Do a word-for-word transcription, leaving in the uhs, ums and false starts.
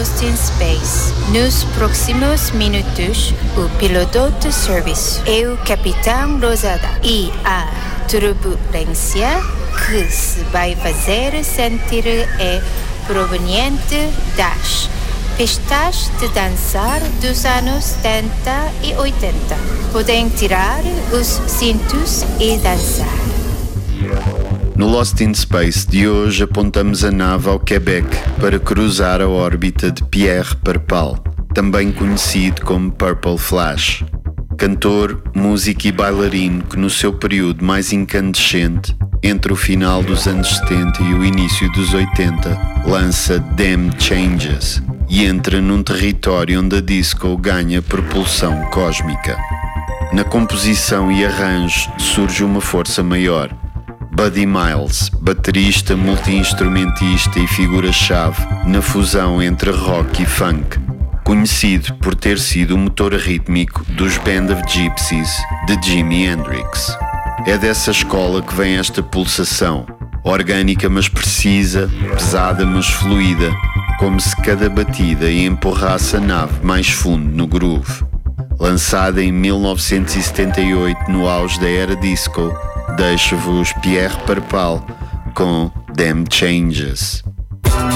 Lost in Space. Nos próximos minutos, o piloto de serviço é o Capitão Rosada e a turbulência que se vai fazer sentir é proveniente das pistas de dançar dos anos setenta e oitenta. Podem tirar os cintos e dançar. No Lost in Space de hoje apontamos a nave ao Quebec para cruzar a órbita de Pierre Perpal, também conhecido como Purple Flash. Cantor, músico e bailarino que no seu período mais incandescente, entre o final dos anos setenta e o início dos oitenta, lança Them Changes e entra num território onde a disco ganha propulsão cósmica. Na composição e arranjo surge uma força maior. Buddy Miles, baterista, multi-instrumentista e figura-chave na fusão entre rock e funk, conhecido por ter sido o motor rítmico dos Band of Gypsies de Jimi Hendrix. É dessa escola que vem esta pulsação, orgânica mas precisa, pesada mas fluida, como se cada batida empurrasse a nave mais fundo no groove. Lançada em mil novecentos e setenta e oito no auge da era disco, deixo-vos Pierre Perpal com Them Changes.